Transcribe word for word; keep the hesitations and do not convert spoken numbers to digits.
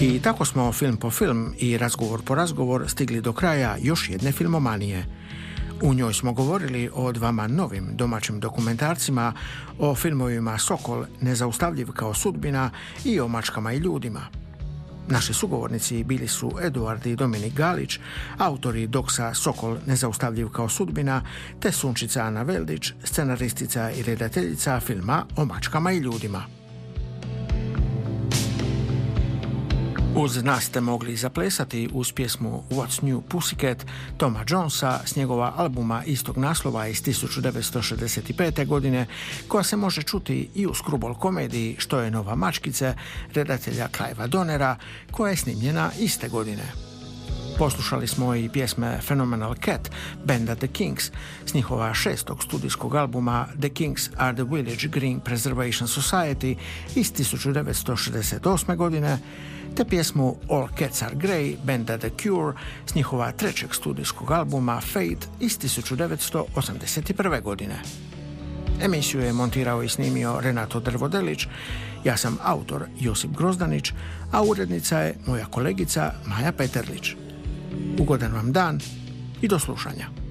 I tako smo film po film i razgovor po razgovor stigli do kraja još jedne filmomanije. U njoj smo govorili o dvama novim domaćim dokumentarcima, o filmovima Sokol, nezaustavljiv kao sudbina i o mačkama i ljudima. Naši sugovornici bili su Eduard i Dominik Galić, autori doksa Sokol, nezaustavljiv kao sudbina, te Sunčica Ana Veldić, scenaristica i redateljica filma o mačkama i ljudima. Uz nas ste mogli zaplesati uz pjesmu What's New Pussycat Toma Jonesa s njegova albuma istog naslova iz tisuću devetsto šezdeset pete. godine, koja se može čuti i u Screwball komediji Što je nova mačkice redatelja Clivea Donera, koja je snimljena iste godine. Poslušali smo i pjesme Phenomenal Cat benda The Kings s njihova šestog studijskog albuma The Kings are the Village Green Preservation Society iz tisuću devetsto šezdeset osme. godine, te pjesmu All Cats Are Grey benda The Cure s njihova trećeg studijskog albuma Fade iz tisuću devetsto osamdeset prve. godine. Emisiju je montirao i snimio Renato Drvodelić, ja sam autor Josip Grozdanić, a urednica je moja kolegica Maja Peterlić. Ugodan vam dan i do slušanja.